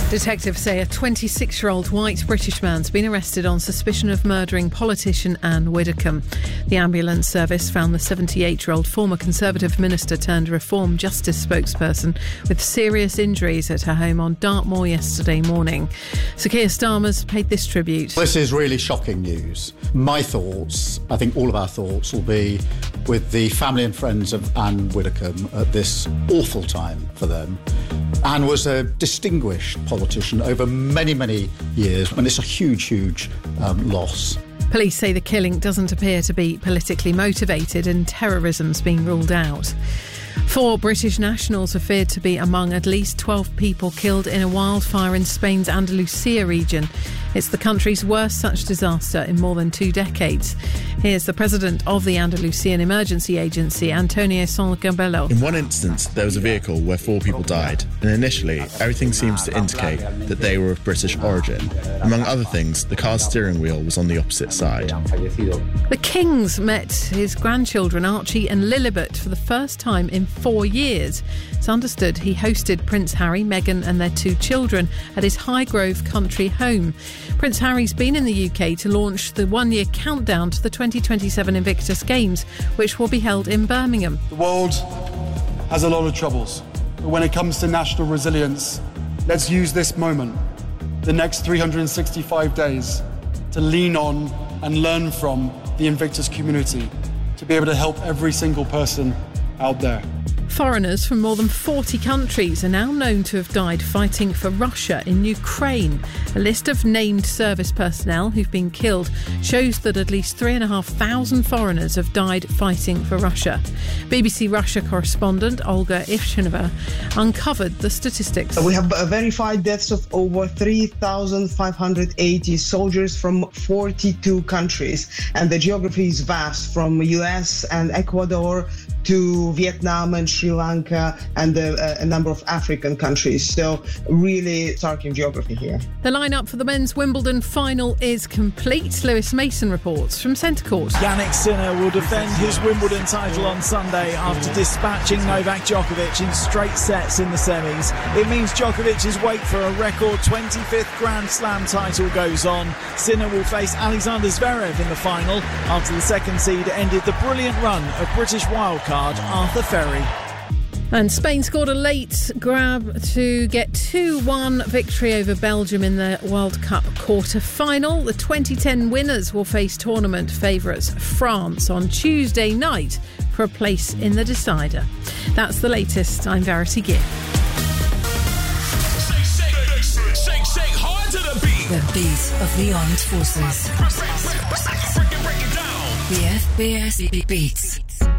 Detectives say a 26-year-old white British man's been arrested on suspicion of murdering politician Anne Widdecombe. The ambulance service found the 78-year-old former Conservative minister turned Reform Justice spokesperson with serious injuries at her home on Dartmoor yesterday morning. Sir Keir Starmer's paid this tribute. This is really shocking news. My thoughts, I think all of our thoughts, will be with the family and friends of Anne Widdecombe at this awful time for them. Anne was a distinguished politician over many, many years, and it's a huge loss. Police say the killing doesn't appear to be politically motivated and terrorism's been ruled out. 4 British nationals are feared to be among at least 12 people killed in a wildfire in Spain's Andalusia region. It's the country's worst such disaster in more than 2 decades. Here's the president of the Andalusian Emergency Agency, Antonio Salgabello. In one instance, there was a vehicle where 4 people died, and initially, everything seems to indicate that they were of British origin. Among other things, the car's steering wheel was on the opposite side. The Kings met his grandchildren Archie and Lilibet for the first time in 4 years. It's understood he hosted Prince Harry, Meghan and their 2 children at his Highgrove country home. Prince Harry's been in the UK to launch the 1-year countdown to the 2027 Invictus Games, which will be held in Birmingham. The world has a lot of troubles, but when it comes to national resilience, let's use this moment, the next 365 days, to lean on and learn from the Invictus community, to be able to help every single person out there. Foreigners from more than 40 countries are now known to have died fighting for Russia in Ukraine. A list of named service personnel who've been killed shows that at least 3,500 foreigners have died fighting for Russia. BBC Russia correspondent Olga Ivshinova uncovered the statistics. We have verified deaths of over 3,580 soldiers from 42 countries, and the geography is vast, from US and Ecuador to Vietnam and Sri Lanka and a number of African countries. So really stark geography here. The lineup for the men's Wimbledon final is complete. Lewis Mason reports from Centre Court. Jannik Sinner will defend his Wimbledon title on Sunday after dispatching Novak Djokovic in straight sets in the semis. It means Djokovic's wait for a record 25th Grand Slam title goes on. Sinner will face Alexander Zverev in the final after the second seed ended the brilliant run of British wildcard Arthur Ferry. And Spain scored a late grab to get 2-1 victory over Belgium in the World Cup quarter-final. The 2010 winners will face tournament favourites France on Tuesday night for a place in the decider. That's the latest. I'm Verity Gibb. Shake hard to the beat. The beat of the armed forces. Break it down. The FBS Beats.